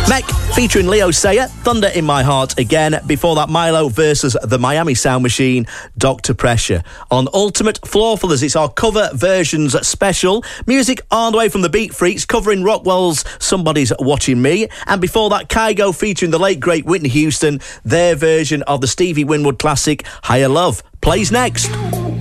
Mech featuring Leo Sayer, Thunder in My Heart again. Before that, Milo versus the Miami Sound Machine, Dr. Pressure. On Ultimate Floorfillers, it's our cover versions special. Music all the way from the Beat Freaks, covering Rockwell's Somebody's Watching Me. And before that, Kygo featuring the late, great Whitney Houston, their version of the Stevie Winwood classic, Higher Love, plays next.